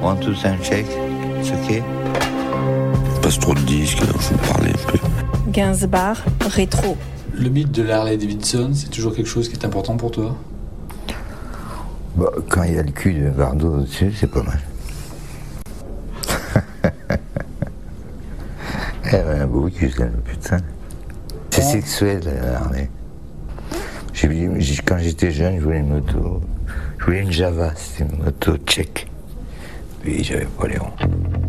One, two, sound check. C'est ok? Passe trop de disques, alors je vais parler un peu. Gainsbourg, rétro. Le mythe de l'Harley Davidson, c'est toujours quelque chose qui est important pour toi? Bah, quand il y a le cul de Bardot au-dessus, c'est pas mal. Elle avait un beau cul, celle, putain. C'est sexuel, la Harley. Quand j'étais jeune, je voulais une moto. Je voulais une Java, c'était une moto tchèque. Puis j'avais pas les ronds.